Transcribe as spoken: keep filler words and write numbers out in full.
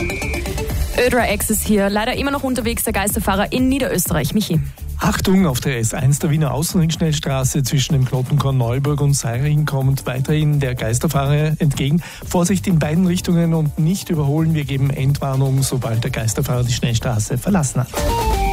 Ödra X ist hier, leider immer noch unterwegs, der Geisterfahrer in Niederösterreich. Michi. Achtung, auf der S eins der Wiener Außenringschnellstraße zwischen dem Knottenkorn Neuburg und Seiring kommt weiterhin der Geisterfahrer entgegen. Vorsicht in beiden Richtungen und nicht überholen. Wir geben Endwarnung, sobald der Geisterfahrer die Schnellstraße verlassen hat.